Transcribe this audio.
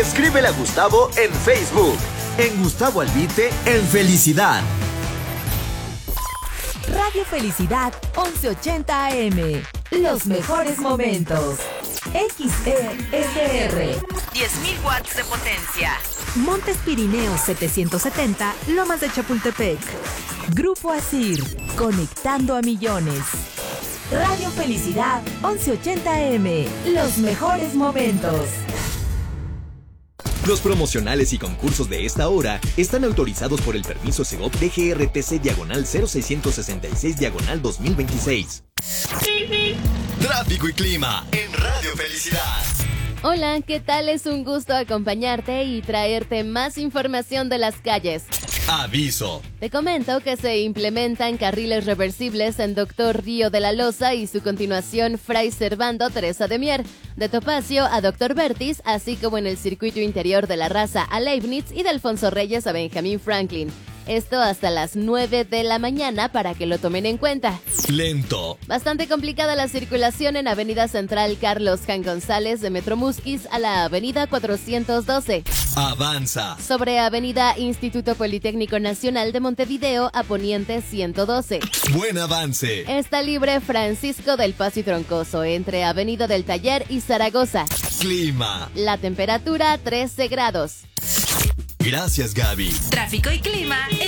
Escríbele a Gustavo en Facebook. En Gustavo Albite, en Felicidad. Radio Felicidad 1180 AM. Los mejores momentos. XESR. 10.000 watts de potencia. Montes Pirineos 770, Lomas de Chapultepec. Grupo Asir, conectando a millones. Radio Felicidad 1180 AM. Los mejores momentos. Los promocionales y concursos de esta hora están autorizados por el permiso Segov DGRTC/0666/2026. Tráfico y clima en Radio Felicidad. Hola, ¿qué tal? Es un gusto acompañarte y traerte más información de las calles. Aviso. Te comento que se implementan carriles reversibles en Doctor Río de la Loza y su continuación Fray Servando Teresa de Mier, de Topacio a Doctor Bertis, así como en el circuito interior de La Raza a Leibniz y de Alfonso Reyes a Benjamin Franklin. Esto hasta las 9 de la mañana para que lo tomen en cuenta. Lento. Bastante complicada la circulación en Avenida Central Carlos Jan González de Metro Musquis a la Avenida 412. Avanza. Sobre Avenida Instituto Politécnico Nacional de Montevideo a Poniente 112. Buen avance. Está libre Francisco del Paso y Troncoso entre Avenida del Taller y Zaragoza. Clima. La temperatura 13 grados. Gracias, Gaby. Tráfico y clima